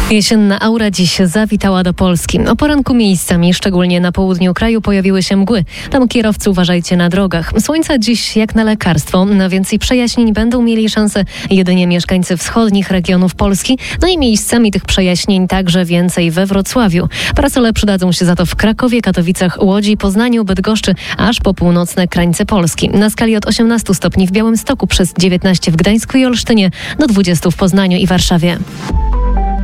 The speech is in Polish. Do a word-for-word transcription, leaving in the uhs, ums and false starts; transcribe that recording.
Jesienna aura dziś zawitała do Polski. O poranku miejscami, szczególnie na południu kraju, pojawiły się mgły. Tam kierowcy uważajcie na drogach. Słońca dziś jak na lekarstwo. Na więcej przejaśnień będą mieli szansę jedynie mieszkańcy wschodnich regionów Polski. No i miejscami tych przejaśnień także więcej we Wrocławiu. Parasole przydadzą się za to w Krakowie, Katowicach, Łodzi, Poznaniu, Bydgoszczy, aż po północne krańce Polski. Na skali od osiemnastu stopni w Białymstoku, przez dziewiętnaście w Gdańsku i Olsztynie, do dwudziestu w Poznaniu i Warszawie.